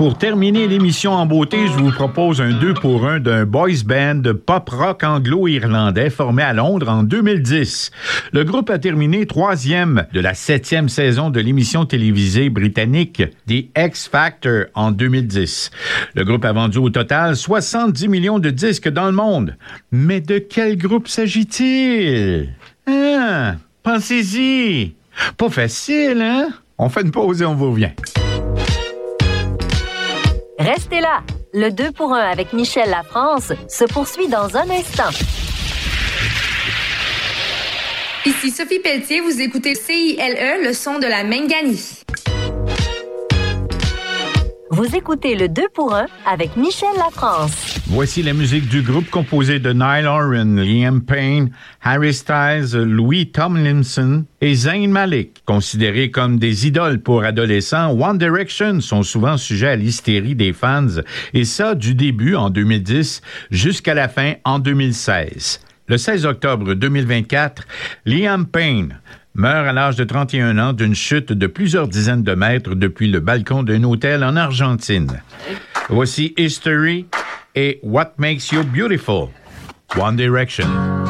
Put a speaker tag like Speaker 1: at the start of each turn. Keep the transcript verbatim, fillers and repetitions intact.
Speaker 1: Pour terminer l'émission en beauté, je vous propose un deux pour un d'un boys band de pop-rock anglo-irlandais formé à Londres en deux mille dix. Le groupe a terminé troisième de la septième saison de l'émission télévisée britannique The X Factor en deux mille dix. Le groupe a vendu au total soixante-dix millions de disques dans le monde. Mais de quel groupe s'agit-il? Hein? Pensez-y. Pas facile, hein? On fait une pause et on vous revient.
Speaker 2: Restez là. Le deux pour un avec Michel Lafrance se poursuit dans un instant.
Speaker 3: Ici Sophie Pelletier, vous écoutez C I L E, le son de la Manganie.
Speaker 2: Vous écoutez le deux pour un avec Michel Lafrance.
Speaker 1: Voici la musique du groupe composé de Niall Horan, Liam Payne, Harry Styles, Louis Tomlinson et Zayn Malik. Considérés comme des idoles pour adolescents, One Direction sont souvent sujets à l'hystérie des fans, et ça du début en deux mille dix jusqu'à la fin en deux mille seize. Le seize octobre deux mille vingt-quatre, Liam Payne meurt à l'âge de trente et un ans d'une chute de plusieurs dizaines de mètres depuis le balcon d'un hôtel en Argentine. Voici History et What Makes You Beautiful, One Direction.